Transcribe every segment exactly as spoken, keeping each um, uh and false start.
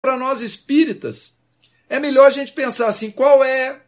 para nós espíritas, é melhor a gente pensar assim, qual é,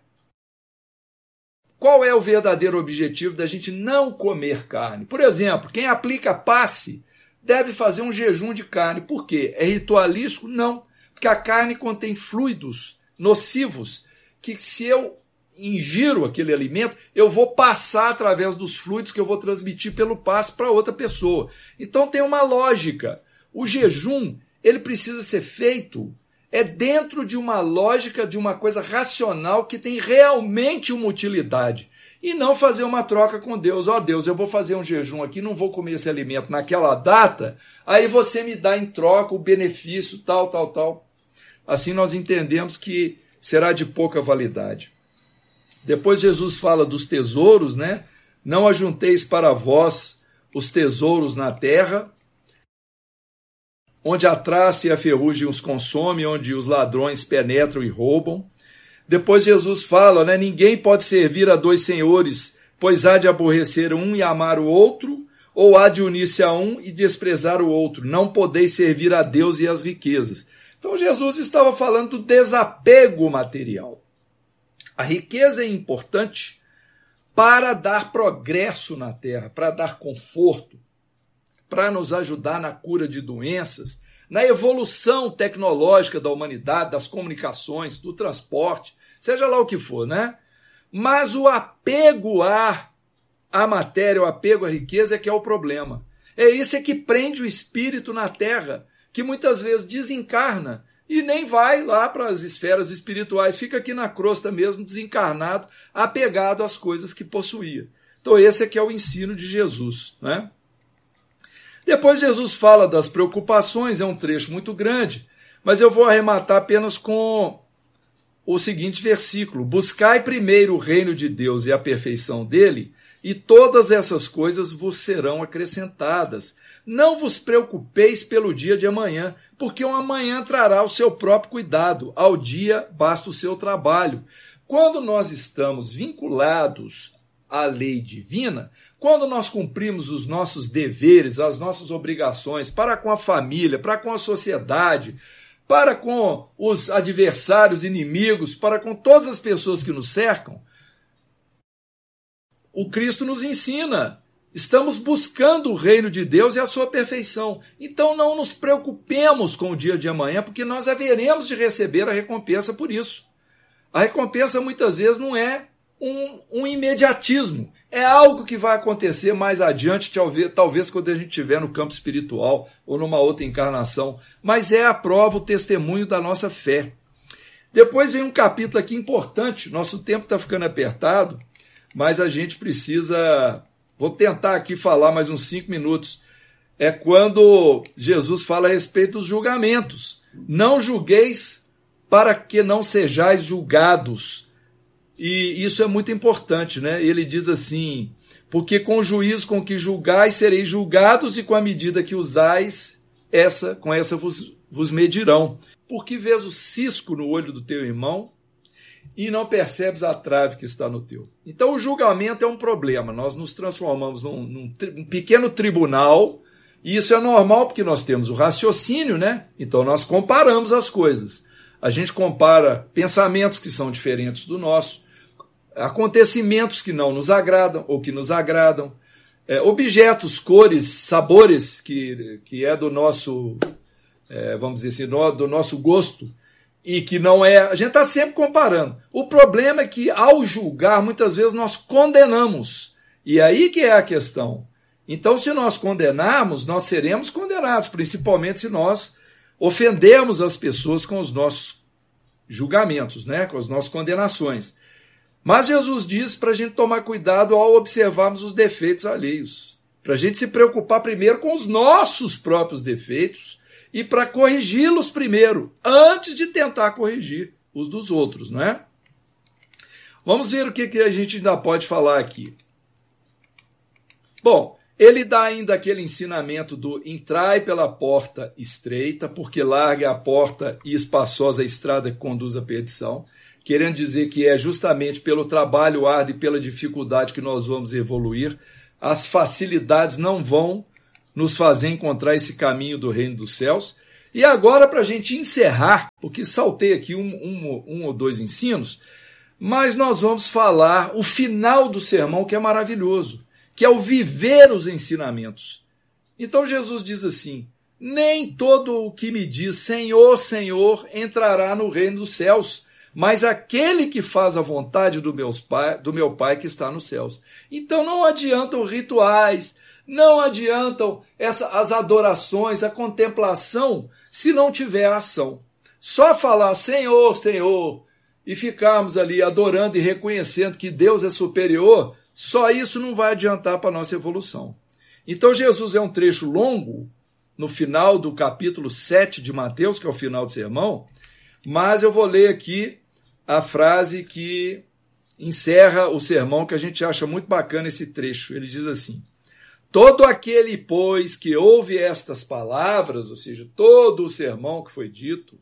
qual é o verdadeiro objetivo da gente não comer carne? Por exemplo, quem aplica passe deve fazer um jejum de carne. Por quê? É ritualístico? Não. Porque a carne contém fluidos nocivos que, se eu ingiro aquele alimento, eu vou passar através dos fluidos que eu vou transmitir pelo passe para outra pessoa. Então tem uma lógica. O jejum, ele precisa ser feito é dentro de uma lógica, de uma coisa racional que tem realmente uma utilidade. E não fazer uma troca com Deus. Ó, oh, Deus, eu vou fazer um jejum aqui, não vou comer esse alimento naquela data, aí você me dá em troca o benefício, tal, tal, tal. Assim nós entendemos que será de pouca validade. Depois Jesus fala dos tesouros, né? Não ajunteis para vós os tesouros na terra, onde a traça e a ferrugem os consomem, onde os ladrões penetram e roubam. Depois Jesus fala, né? Ninguém pode servir a dois senhores, pois há de aborrecer um e amar o outro, ou há de unir-se a um e desprezar o outro. Não podeis servir a Deus e as riquezas. Então Jesus estava falando do desapego material. A riqueza é importante para dar progresso na terra, para dar conforto, para nos ajudar na cura de doenças, na evolução tecnológica da humanidade, das comunicações, do transporte, seja lá o que for, né? Mas o apego à, à matéria, o apego à riqueza é que é o problema. É isso é que prende o espírito na terra, que muitas vezes desencarna e nem vai lá para as esferas espirituais, fica aqui na crosta mesmo, desencarnado, apegado às coisas que possuía. Então esse é que é o ensino de Jesus, né? Depois Jesus fala das preocupações, é um trecho muito grande, mas eu vou arrematar apenas com o seguinte versículo: buscai primeiro o reino de Deus e a perfeição dele, e todas essas coisas vos serão acrescentadas. Não vos preocupeis pelo dia de amanhã, porque o amanhã trará o seu próprio cuidado. Ao dia basta o seu trabalho. Quando nós estamos vinculados à lei divina, quando nós cumprimos os nossos deveres, as nossas obrigações para com a família, para com a sociedade, para com os adversários, inimigos, para com todas as pessoas que nos cercam, o Cristo nos ensina. Estamos buscando o reino de Deus e a sua perfeição. Então não nos preocupemos com o dia de amanhã, porque nós haveremos de receber a recompensa por isso. A recompensa muitas vezes não é um, um imediatismo. É algo que vai acontecer mais adiante, talvez, talvez quando a gente estiver no campo espiritual ou numa outra encarnação. Mas é a prova, o testemunho da nossa fé. Depois vem um capítulo aqui importante. Nosso tempo está ficando apertado, mas a gente precisa... Vou tentar aqui falar mais uns cinco minutos. É quando Jesus fala a respeito dos julgamentos. Não julgueis para que não sejais julgados. E isso é muito importante, né? Ele diz assim, porque com o juízo com que julgais sereis julgados, e com a medida que usais, essa, com essa vos, vos medirão. Porque vês o cisco no olho do teu irmão e não percebes a trave que está no teu. Então o julgamento é um problema. Nós nos transformamos num, num, num pequeno tribunal, e isso é normal porque nós temos o raciocínio, né? Então nós comparamos as coisas. A gente compara pensamentos que são diferentes do nosso, acontecimentos que não nos agradam ou que nos agradam, é, objetos, cores, sabores que, que é do nosso, é, vamos dizer assim, no, do nosso gosto, e que não é... A gente está sempre comparando. O problema é que, ao julgar, muitas vezes nós condenamos. E aí que é a questão. Então, se nós condenarmos, nós seremos condenados, principalmente se nós ofendemos as pessoas com os nossos julgamentos, né? Com as nossas condenações. Mas Jesus diz para a gente tomar cuidado ao observarmos os defeitos alheios. Para a gente se preocupar primeiro com os nossos próprios defeitos, e para corrigi-los primeiro, antes de tentar corrigir os dos outros, não é? Vamos ver o que, que a gente ainda pode falar aqui. Bom, ele dá ainda aquele ensinamento do entrai pela porta estreita, porque larga é a porta e espaçosa a estrada que conduz à perdição, querendo dizer que é justamente pelo trabalho árduo e pela dificuldade que nós vamos evoluir. As facilidades não vão nos fazer encontrar esse caminho do reino dos céus. E agora, para a gente encerrar, porque saltei aqui um, um, um ou dois ensinos, mas nós vamos falar o final do sermão, que é maravilhoso, que é o viver os ensinamentos. Então Jesus diz assim: nem todo o que me diz Senhor, Senhor entrará no reino dos céus, mas aquele que faz a vontade do, meus pai, do meu Pai que está nos céus. Então não adiantam rituais, não adiantam essa, as adorações, a contemplação, se não tiver ação. Só falar Senhor, Senhor, e ficarmos ali adorando e reconhecendo que Deus é superior, só isso não vai adiantar para a nossa evolução. Então Jesus é um trecho longo, no final do capítulo sete de Mateus, que é o final do sermão, mas eu vou ler aqui a frase que encerra o sermão, que a gente acha muito bacana esse trecho. Ele diz assim: todo aquele, pois, que ouve estas palavras, ou seja, todo o sermão que foi dito,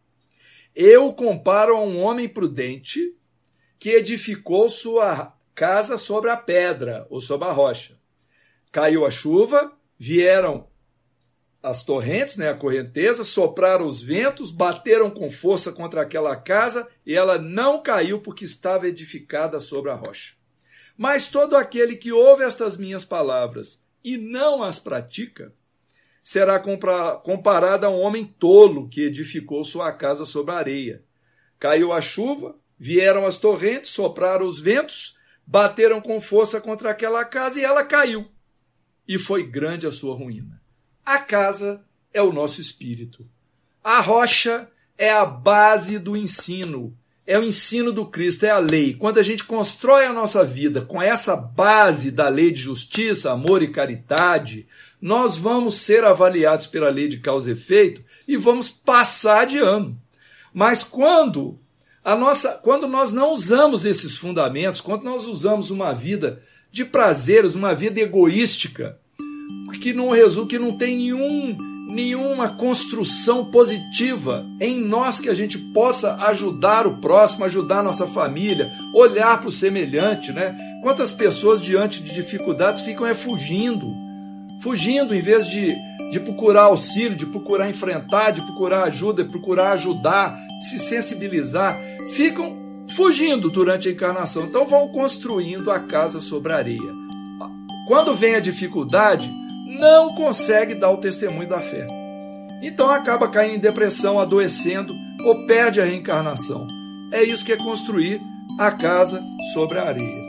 eu comparo a um homem prudente que edificou sua casa sobre a pedra, ou sobre a rocha. Caiu a chuva, vieram as torrentes, né, a correnteza, sopraram os ventos, bateram com força contra aquela casa e ela não caiu porque estava edificada sobre a rocha. Mas todo aquele que ouve estas minhas palavras e não as pratica, será comparado a um homem tolo que edificou sua casa sobre a areia. Caiu a chuva, vieram as torrentes, sopraram os ventos, bateram com força contra aquela casa e ela caiu. E foi grande a sua ruína. A casa é o nosso espírito. A rocha é a base do ensino. É o ensino do Cristo, é a lei. Quando a gente constrói a nossa vida com essa base da lei de justiça, amor e caridade, nós vamos ser avaliados pela lei de causa e efeito e vamos passar de ano. Mas quando, a nossa, quando nós não usamos esses fundamentos, quando nós usamos uma vida de prazeres, uma vida egoística, que não resulta, que não tem nenhum, nenhuma construção positiva em nós, que a gente possa ajudar o próximo, ajudar a nossa família, olhar para o semelhante, né? Quantas pessoas diante de dificuldades ficam é fugindo, fugindo em vez de, de procurar auxílio, de procurar enfrentar, de procurar ajuda, de procurar ajudar, se sensibilizar, ficam fugindo durante a encarnação. Então vão construindo a casa sobre a areia. Quando vem a dificuldade, não consegue dar o testemunho da fé. Então acaba caindo em depressão, adoecendo ou perde a reencarnação. É isso que é construir a casa sobre a areia.